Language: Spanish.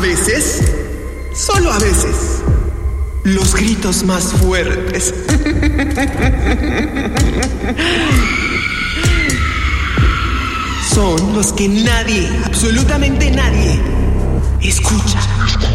veces, solo a veces, los gritos más fuertes son los que nadie, absolutamente nadie, escucha.